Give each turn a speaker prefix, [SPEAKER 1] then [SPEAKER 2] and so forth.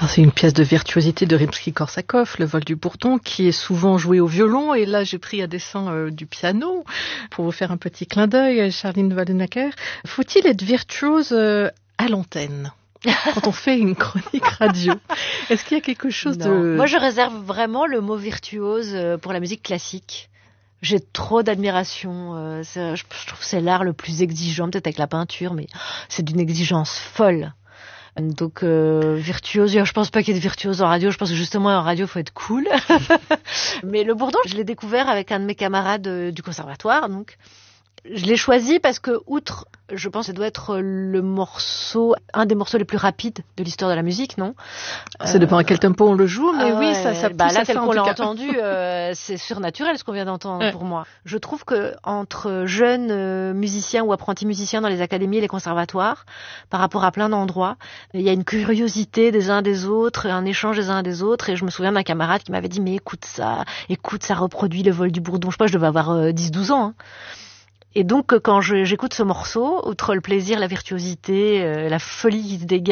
[SPEAKER 1] c'est une pièce de virtuosité de Rimsky-Korsakov, le vol du bourdon, qui est souvent joué au violon. Et là, j'ai pris à dessein du piano pour vous faire un petit clin d'œil, Charline Waldenacker. Faut-il être virtuose à l'antenne quand on fait une chronique radio? Est-ce qu'il y a quelque chose de...
[SPEAKER 2] Moi, je réserve vraiment le mot virtuose pour la musique classique. J'ai trop d'admiration. Je trouve que c'est l'art le plus exigeant, peut-être avec la peinture, mais c'est d'une exigence folle. Donc virtuose, je pense pas qu'il y ait de virtuose en radio, je pense que justement en radio il faut être cool. Mais le bourdon, je l'ai découvert avec un de mes camarades du conservatoire, donc je l'ai choisi parce que outre, je pense que ça doit être un des morceaux les plus rapides de l'histoire de la musique, non?
[SPEAKER 1] Ça dépend à quel tempo on le joue, mais oui, ça pousse
[SPEAKER 2] là,
[SPEAKER 1] à
[SPEAKER 2] tel
[SPEAKER 1] ça,
[SPEAKER 2] qu'on l'a
[SPEAKER 1] en tout
[SPEAKER 2] entendu, c'est surnaturel ce qu'on vient d'entendre pour moi. Je trouve que entre jeunes musiciens ou apprentis musiciens dans les académies et les conservatoires, par rapport à plein d'endroits, il y a une curiosité des uns des autres, un échange des uns des autres, et je me souviens d'un camarade qui m'avait dit mais écoute, ça reproduit le vol du bourdon. Je sais pas, je devais avoir 10-12 ans, hein. Et donc, quand j'écoute ce morceau, outre le plaisir, la virtuosité, la folie qui se dégage,